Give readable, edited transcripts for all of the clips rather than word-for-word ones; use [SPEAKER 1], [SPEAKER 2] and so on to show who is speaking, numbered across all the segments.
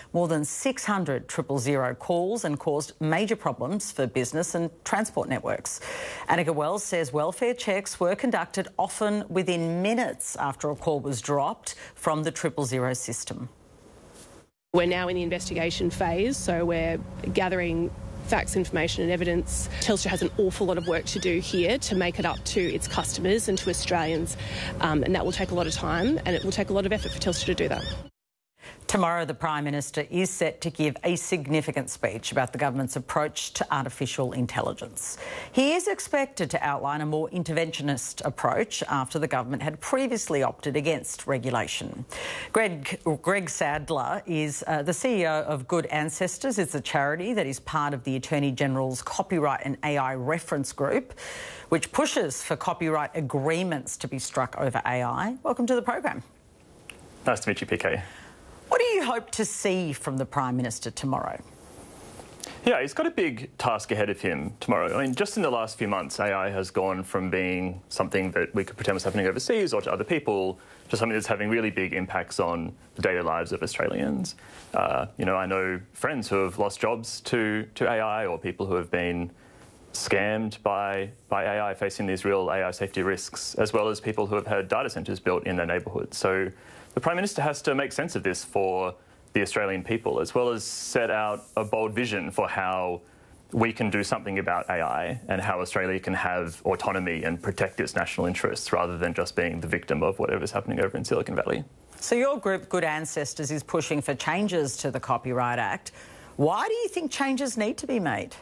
[SPEAKER 1] more than 600 000 calls and caused major problems for business and transport networks. Annika Wells says welfare checks were conducted often within minutes after a call was dropped from the 000 system.
[SPEAKER 2] We're now in the investigation phase, so we're gathering facts, information and evidence. Telstra has an awful lot of work to do here to make it up to its customers and to Australians, and that will take a lot of time and it will take a lot of effort for Telstra to do that.
[SPEAKER 1] Tomorrow, the Prime Minister is set to give a significant speech about the government's approach to artificial intelligence. He is expected to outline a more interventionist approach after the government had previously opted against regulation. Greg Sadler is the CEO of Good Ancestors. It's a charity that is part of the Attorney General's Copyright and AI Reference Group, which pushes for copyright agreements to be struck over AI. Welcome to the program.
[SPEAKER 3] Nice to meet you, PK.
[SPEAKER 1] What do you hope to see from the Prime Minister tomorrow?
[SPEAKER 3] Yeah, he's got a big task ahead of him tomorrow. I mean, just in the last few months, AI has gone from being something that we could pretend was happening overseas or to other people to something that's having really big impacts on the daily lives of Australians. I know friends who have lost jobs to AI, or people who have been scammed by AI, facing these real AI safety risks, as well as people who have had data centres built in their neighbourhoods. So the Prime Minister has to make sense of this for the Australian people, as well as set out a bold vision for how we can do something about AI and how Australia can have autonomy and protect its national interests rather than just being the victim of whatever's happening over in Silicon Valley.
[SPEAKER 1] So your group, Good Ancestors, is pushing for changes to the Copyright Act. Why do you think changes need to be made?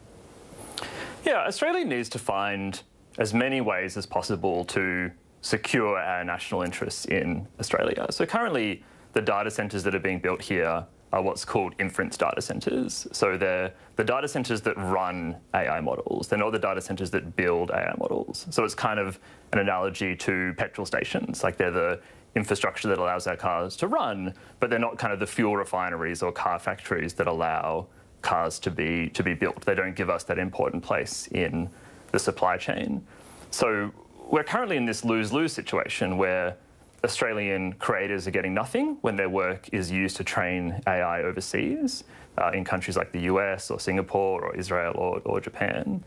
[SPEAKER 3] Yeah, Australia needs to find as many ways as possible to secure our national interests in Australia. So currently, the data centres that are being built here are what's called inference data centres. So they're the data centres that run AI models. They're not the data centres that build AI models. So it's kind of an analogy to petrol stations. Like, they're the infrastructure that allows our cars to run, but they're not kind of the fuel refineries or car factories that allow cars to be built. They don't give us that important place in the supply chain. So we're currently in this lose-lose situation where Australian creators are getting nothing when their work is used to train AI overseas in countries like the US or Singapore or Israel or Japan.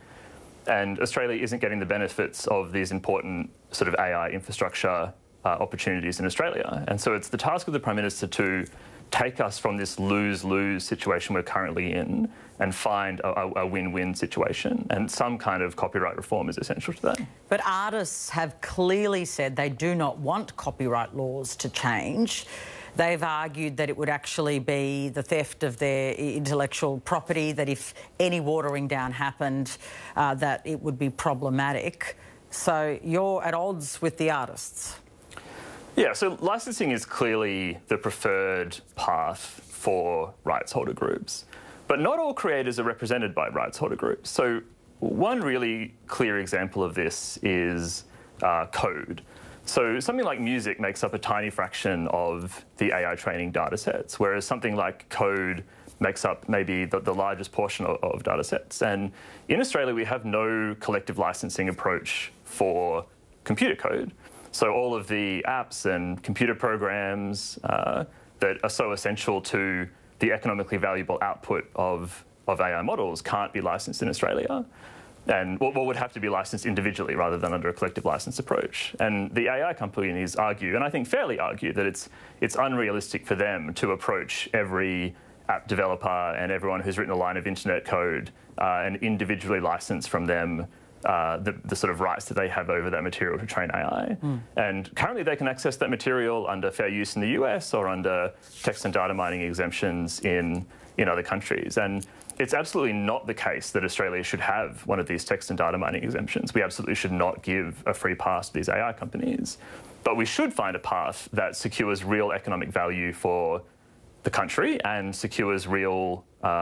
[SPEAKER 3] And Australia isn't getting the benefits of these important sort of AI infrastructure opportunities in Australia. And so it's the task of the Prime Minister to take us from this lose-lose situation we're currently in and find a win-win situation. And some kind of copyright reform is essential to that.
[SPEAKER 1] But artists have clearly said they do not want copyright laws to change. They've argued that it would actually be the theft of their intellectual property, that if any watering down happened, that it would be problematic. So you're at odds with the artists.
[SPEAKER 3] Yeah, so licensing is clearly the preferred path for rights holder groups. But not all creators are represented by rights holder groups. So one really clear example of this is code. So something like music makes up a tiny fraction of the AI training data sets, whereas something like code makes up maybe the largest portion of data sets. And in Australia, we have no collective licensing approach for computer code. So all of the apps and computer programs that are so essential to the economically valuable output of AI models can't be licensed in Australia. And what would have to be licensed individually rather than under a collective license approach. And the AI companies argue, and I think fairly argue, that it's unrealistic for them to approach every app developer and everyone who's written a line of internet code and individually license from them the sort of rights that they have over that material to train AI. And currently they can access that material under fair use in the US or under text and data mining exemptions in other countries. And it's absolutely not the case that Australia should have one of these text and data mining exemptions. We absolutely should not give a free pass to these AI companies. But we should find a path that secures real economic value for the country and secures real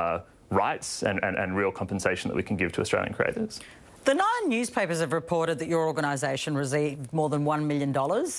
[SPEAKER 3] rights and real compensation that we can give to Australian creators.
[SPEAKER 1] The Nine newspapers have reported that your organisation received more than $1 million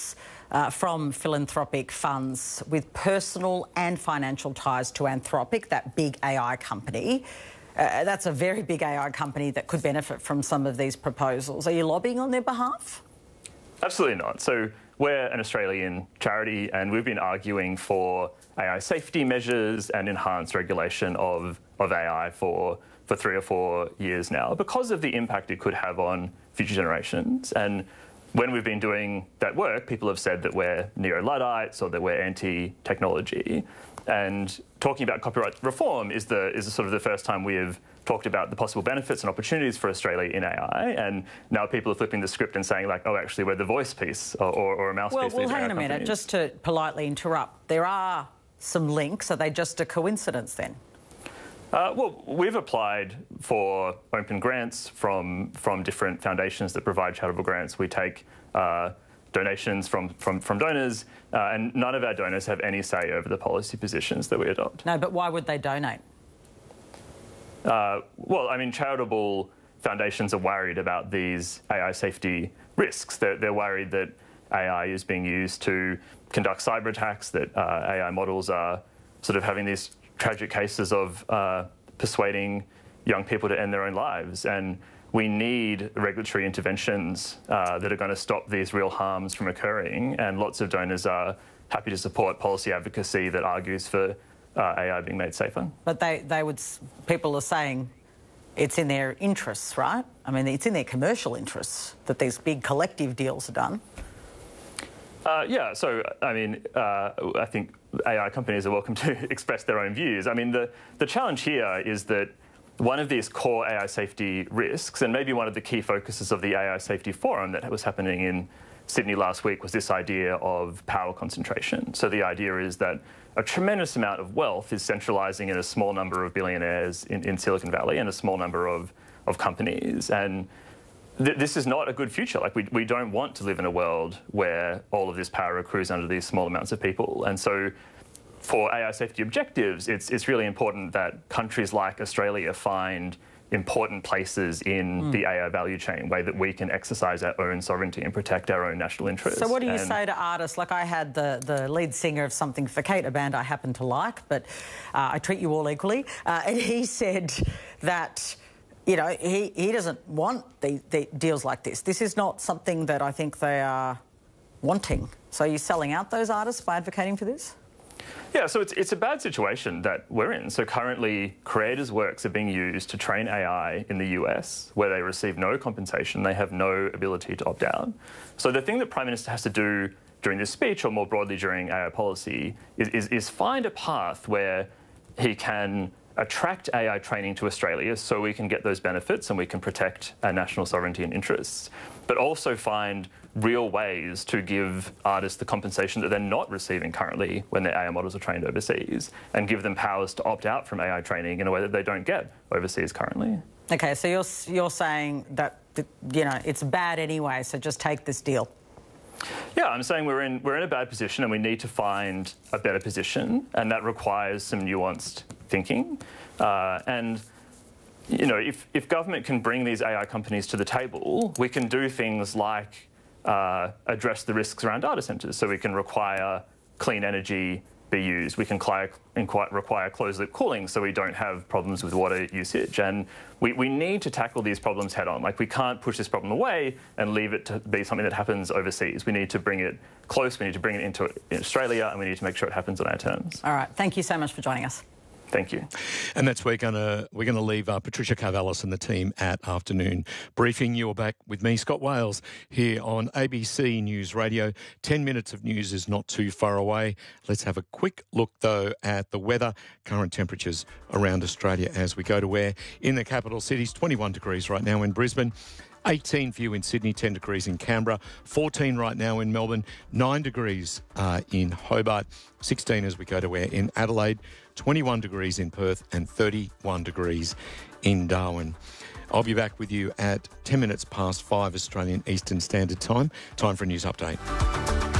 [SPEAKER 1] from philanthropic funds with personal and financial ties to Anthropic, that big AI company. That's a very big AI company that could benefit from some of these proposals. Are you lobbying on their behalf?
[SPEAKER 3] Absolutely not. So we're an Australian charity and we've been arguing for AI safety measures and enhanced regulation of AI for 3 or 4 years now because of the impact it could have on future generations. And when we've been doing that work, people have said that we're neo-Luddites or that we're anti-technology. And talking about copyright reform is sort of the first time we have talked about the possible benefits and opportunities for Australia in AI, and now people are flipping the script and saying, like, oh, actually, we're the voice piece or a mouthpiece.
[SPEAKER 1] Well, hang on a minute. Just to politely interrupt, there are some links. Are they just a coincidence then?
[SPEAKER 3] Well, we've applied for open grants from different foundations that provide charitable grants. We take donations from donors, and none of our donors have any say over the policy positions that we adopt.
[SPEAKER 1] No, but why would they donate?
[SPEAKER 3] Well, I mean, charitable foundations are worried about these AI safety risks. They're worried that AI is being used to conduct cyber attacks, that AI models are sort of having these tragic cases of persuading young people to end their own lives. And we need regulatory interventions that are going to stop these real harms from occurring. And lots of donors are happy to support policy advocacy that argues for AI being made safer. But
[SPEAKER 1] people are saying it's in their interests, right? I mean, it's in their commercial interests that these big collective deals are done.
[SPEAKER 3] Yeah, so, I mean, I think AI companies are welcome to express their own views. I mean, the challenge here is that one of these core AI safety risks, and maybe one of the key focuses of the AI Safety Forum that was happening in Sydney last week, was this idea of power concentration. So the idea is that a tremendous amount of wealth is centralising in a small number of billionaires in Silicon Valley and a small number of companies. And this is not a good future. Like, we don't want to live in a world where all of this power accrues under these small amounts of people. And so for AI safety objectives, it's really important that countries like Australia find important places in the AI value chain, way that we can exercise our own sovereignty and protect our own national interests.
[SPEAKER 1] So what do you say to artists? Like, I had the lead singer of Something for Kate, a band I happen to like, but I treat you all equally, and he said that, you know, he doesn't want the deals like this. This is not something that I think they are wanting. So are you selling out those artists by advocating for this?
[SPEAKER 3] Yeah, so it's a bad situation that we're in. So currently, creators' works are being used to train AI in the US, where they receive no compensation. They have no ability to opt out. So the thing that Prime Minister has to do during this speech, or more broadly during AI policy, is find a path where he can attract AI training to Australia so we can get those benefits and we can protect our national sovereignty and interests, but also find real ways to give artists the compensation that they're not receiving currently when their AI models are trained overseas, and give them powers to opt out from AI training in a way that they don't get overseas currently.
[SPEAKER 1] Okay, so you're saying that, you know, it's bad anyway, so just take this deal.
[SPEAKER 3] Yeah, I'm saying we're in a bad position and we need to find a better position, and that requires some nuanced thinking. And you know, if government can bring these AI companies to the table, we can do things like address the risks around data centres. So we can require clean energy be used. We can require closed-loop cooling so we don't have problems with water usage. And we need to tackle these problems head-on. Like, we can't push this problem away and leave it to be something that happens overseas. We need to bring it close. We need to bring it into Australia, and we need to make sure it happens on our terms.
[SPEAKER 1] All right. Thank you so much for joining us.
[SPEAKER 3] Thank you.
[SPEAKER 4] And that's we're gonna leave Patricia Karvelas and the team at Afternoon Briefing. You're back with me, Scott Wales, here on ABC News Radio. 10 minutes of news is not too far away. Let's have a quick look, though, at the weather. Current temperatures around Australia as we go to where in the capital cities, 21 degrees right now in Brisbane. 18 for you in Sydney, 10 degrees in Canberra, 14 right now in Melbourne, 9 degrees in Hobart, 16 as we go to where in Adelaide, 21 degrees in Perth and 31 degrees in Darwin. I'll be back with you at 10 minutes past 5 Australian Eastern Standard Time. Time for a news update.